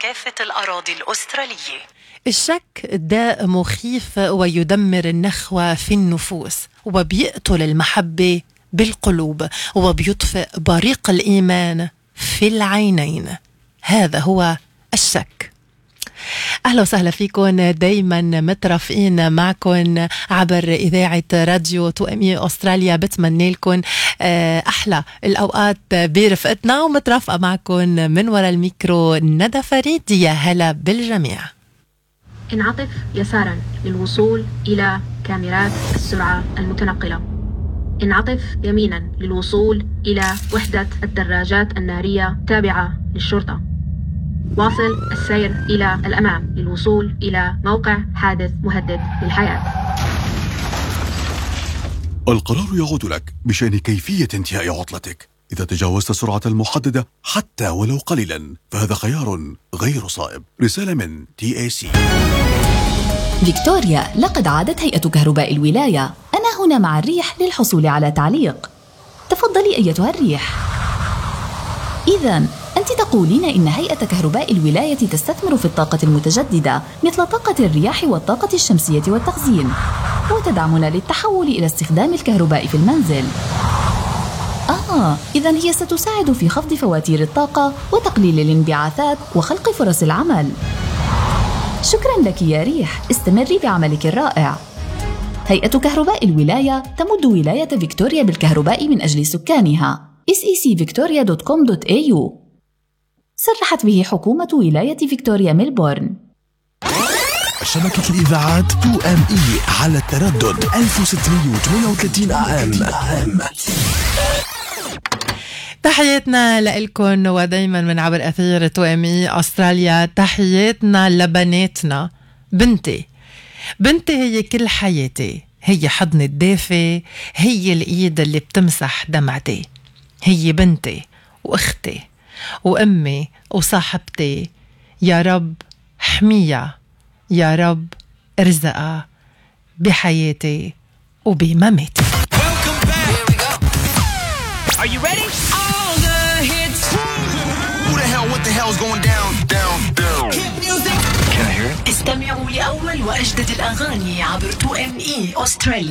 كافة الأراضي الأسترالية. الشك داء مخيف ويدمر النخوة في النفوس، وبيقتل المحبة بالقلوب، وبيطفئ بريق الإيمان في العينين. هذا هو الشك. أهلا وسهلا فيكم، دايما مترافقين معكم عبر إذاعة راديو 2ME أستراليا. بتمنى لكم أحلى الأوقات برفقتنا، ومترافقة معكم من وراء الميكرو ندى فريد. يا هلا بالجميع. انعطف يسارا للوصول إلى كاميرات السرعة المتنقلة. انعطف يمينا للوصول إلى وحدة الدراجات النارية تابعة للشرطة. واصل السير إلى الأمام للوصول إلى موقع حادث مهدد للحياة. القرار يعود لك بشأن كيفية انتهاء عطلتك. إذا تجاوزت السرعة المحددة حتى ولو قليلا فهذا خيار غير صائب. رسالة من TAC. فيكتوريا، لقد عادت هيئة كهرباء الولاية. أنا هنا مع الريح للحصول على تعليق. تفضلي أيتها الريح. إذن أنت تقولين إن هيئة كهرباء الولاية تستثمر في الطاقة المتجددة مثل طاقة الرياح والطاقة الشمسية والتخزين، وتدعمنا للتحول إلى استخدام الكهرباء في المنزل. إذن هي ستساعد في خفض فواتير الطاقة وتقليل الانبعاثات وخلق فرص العمل. شكرا لك يا ريح، استمري بعملك الرائع. هيئة كهرباء الولاية تمد ولاية فيكتوريا بالكهرباء من أجل سكانها. secvictoria.com.au. صرحت به حكومة ولاية فيكتوريا ميلبورن. شبكة الإذاعات 2ME على التردد 1638 AM. تحياتنا لكم، ودايما من عبر أثير 2ME أستراليا. تحياتنا لبناتنا. بنتي هي كل حياتي، هي حضن الدافي، هي الإيد اللي بتمسح دمعتي. هي بنتي وأختي وأمي وصاحبتي. يا رب حميها، يا رب ارزقها بحياتي وبمماتي. Are you ready? All the hits. Who the hell? What the hell is going down? Hit music. Can I hear it? استمعوا لأول وأجدد الأغاني عبر 2ME أستراليا.